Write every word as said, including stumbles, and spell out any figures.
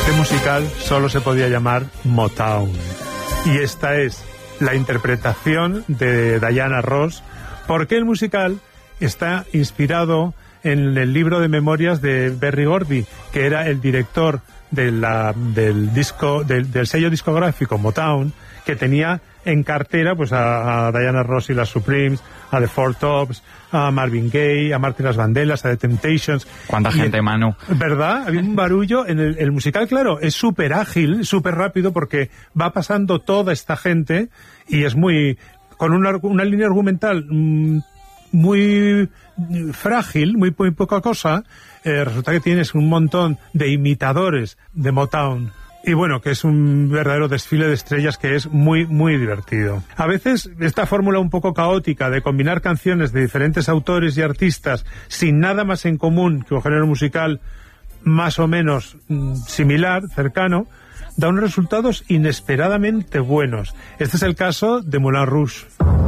Este musical solo se podía llamar Motown. Y esta es la interpretación de Diana Ross, porque el musical está inspirado en el libro de memorias de Berry Gordy, que era el director de la, del disco del, del sello discográfico Motown, que tenía en cartera pues a, a Diana Ross y las Supremes, a The Four Tops, a Marvin Gaye, a Martin Las Vandellas, a The Temptations. ¿Cuánta y gente, el, Manu? ¿Verdad? Había un barullo. En el, el musical, claro, es súper ágil, súper rápido, porque va pasando toda esta gente y es muy... con una, una línea argumental mmm, muy frágil, muy, muy poca cosa. Eh, resulta que tienes un montón de imitadores de Motown. Y bueno, que es un verdadero desfile de estrellas que es muy, muy divertido. A veces esta fórmula un poco caótica de combinar canciones de diferentes autores y artistas sin nada más en común que un género musical más o menos mm, similar, cercano, da unos resultados inesperadamente buenos. Este es el caso de Moulin Rouge.